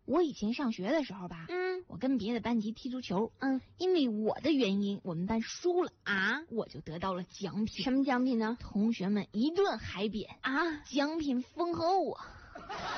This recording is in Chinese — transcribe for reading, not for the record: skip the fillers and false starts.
我以前上学的时候吧，我跟别的班级踢足球，因为我的原因，我们班输了啊，我就得到了奖品。 什么奖品呢？ 同学们一顿海扁啊，奖品丰厚啊。